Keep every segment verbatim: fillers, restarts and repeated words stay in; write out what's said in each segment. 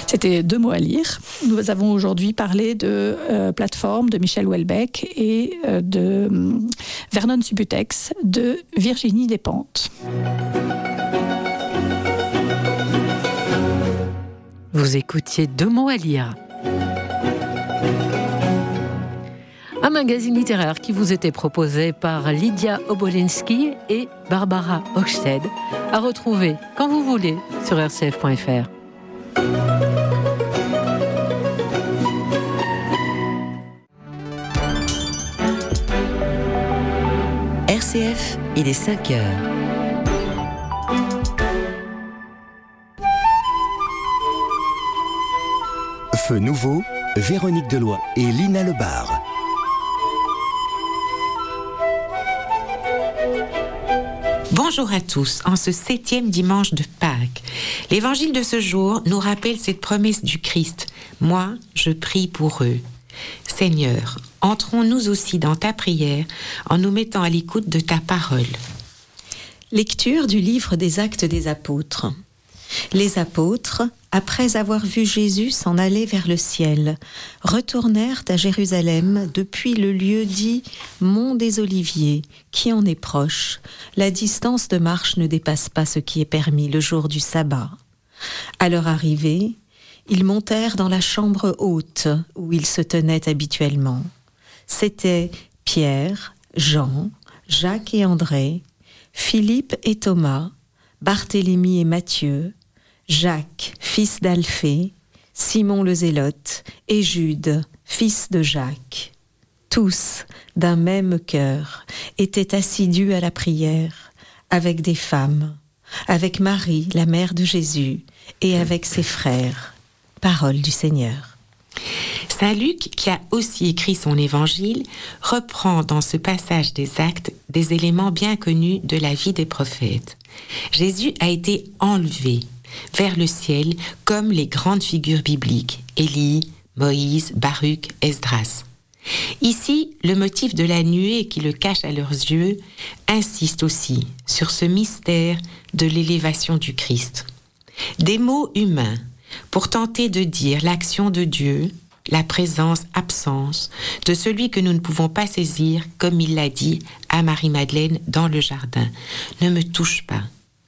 C'était Deux mots à lire. Nous avons aujourd'hui parlé de euh, Plateforme de Michel Houellebecq et euh, de euh, Vernon Subutex de Virginie Despentes. Vous écoutiez Deux mots à lire. Un magazine littéraire qui vous était proposé par Lydia Obolinski et Barbara Hochstedt, à retrouver quand vous voulez sur r c f point f r. R C F, il est cinq heures. Feu nouveau, Véronique Deloy et Lina Lebar. Bonjour à tous, en ce septième dimanche de Pâques. L'évangile de ce jour nous rappelle cette promesse du Christ. Moi, je prie pour eux. Seigneur, entrons nous aussi dans ta prière en nous mettant à l'écoute de ta parole. Lecture du livre des Actes des Apôtres. Les apôtres, après avoir vu Jésus s'en aller vers le ciel, retournèrent à Jérusalem depuis le lieu dit Mont des Oliviers, qui en est proche. La distance de marche ne dépasse pas ce qui est permis le jour du sabbat. À leur arrivée, ils montèrent dans la chambre haute où ils se tenaient habituellement. C'étaient Pierre, Jean, Jacques et André, Philippe et Thomas, Barthélemy et Matthieu, Jacques, fils d'Alphée, Simon le Zélote et Jude, fils de Jacques. Tous, d'un même cœur, étaient assidus à la prière, avec des femmes, avec Marie, la mère de Jésus, et avec ses frères. Parole du Seigneur. Saint Luc, qui a aussi écrit son évangile, reprend dans ce passage des Actes des éléments bien connus de la vie des prophètes. Jésus a été enlevé vers le ciel comme les grandes figures bibliques, Élie, Moïse, Baruch, Esdras. Ici, le motif de la nuée qui le cache à leurs yeux insiste aussi sur ce mystère de l'élévation du Christ. Des mots humains pour tenter de dire l'action de Dieu, la présence-absence de celui que nous ne pouvons pas saisir, comme il l'a dit à Marie-Madeleine dans le jardin. Ne me touche pas.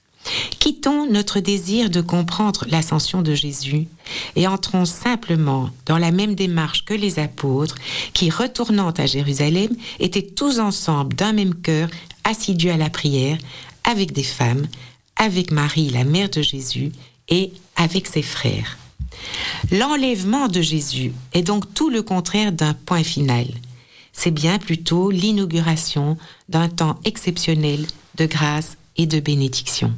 Quittons notre désir de comprendre l'ascension de Jésus et entrons simplement dans la même démarche que les apôtres qui, retournant à Jérusalem, étaient tous ensemble d'un même cœur, assidus à la prière, avec des femmes, avec Marie, la mère de Jésus, et avec ses frères. L'enlèvement de Jésus est donc tout le contraire d'un point final. C'est bien plutôt l'inauguration d'un temps exceptionnel de grâce et de bénédiction.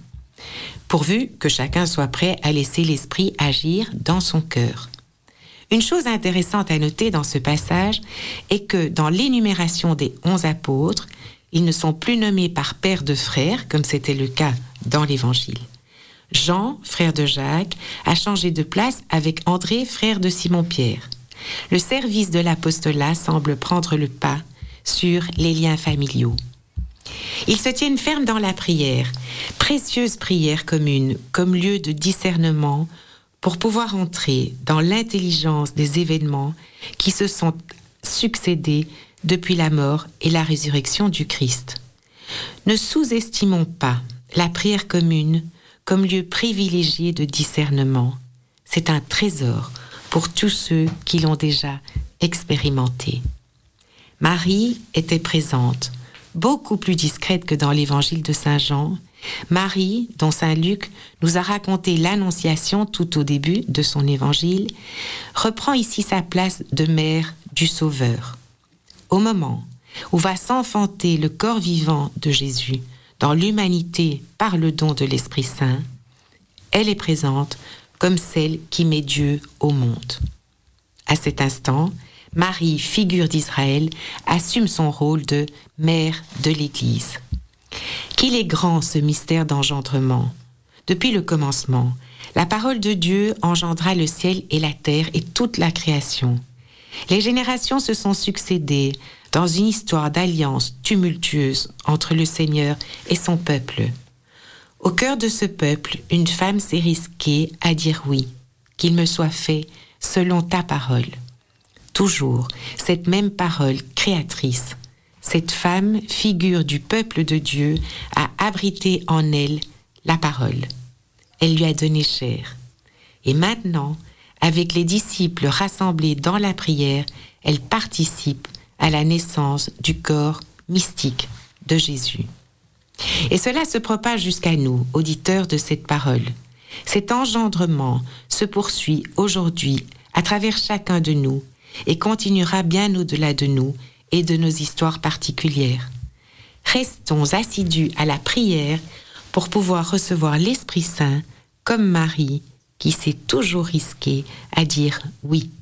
Pourvu que chacun soit prêt à laisser l'Esprit agir dans son cœur. Une chose intéressante à noter dans ce passage est que dans l'énumération des onze apôtres, ils ne sont plus nommés par père de frères, comme c'était le cas dans l'Évangile. Jean, frère de Jacques, a changé de place avec André, frère de Simon-Pierre. Le service de l'apostolat semble prendre le pas sur les liens familiaux. Ils se tiennent fermes dans la prière, précieuse prière commune, comme lieu de discernement pour pouvoir entrer dans l'intelligence des événements qui se sont succédés depuis la mort et la résurrection du Christ. Ne sous-estimons pas la prière commune comme lieu privilégié de discernement. C'est un trésor pour tous ceux qui l'ont déjà expérimenté. Marie était présente, beaucoup plus discrète que dans l'évangile de Saint Jean. Marie, dont Saint Luc nous a raconté l'annonciation tout au début de son évangile, reprend ici sa place de mère du Sauveur. Au moment où va s'enfanter le corps vivant de Jésus dans l'humanité par le don de l'Esprit Saint, elle est présente comme celle qui met Dieu au monde. À cet instant, Marie, figure d'Israël, assume son rôle de mère de l'Église. Qu'il est grand ce mystère d'engendrement. Depuis le commencement, la parole de Dieu engendra le ciel et la terre et toute la création. Les générations se sont succédées dans une histoire d'alliance tumultueuse entre le Seigneur et son peuple. Au cœur de ce peuple, une femme s'est risquée à dire oui, qu'il me soit fait selon ta parole. Toujours cette même parole créatrice, cette femme, figure du peuple de Dieu, a abrité en elle la parole. Elle lui a donné chair. Et maintenant, avec les disciples rassemblés dans la prière, elle participe à la naissance du corps mystique de Jésus. Et cela se propage jusqu'à nous, auditeurs de cette parole. Cet engendrement se poursuit aujourd'hui à travers chacun de nous et continuera bien au-delà de nous et de nos histoires particulières. Restons assidus à la prière pour pouvoir recevoir l'Esprit Saint comme Marie qui s'est toujours risquée à dire oui.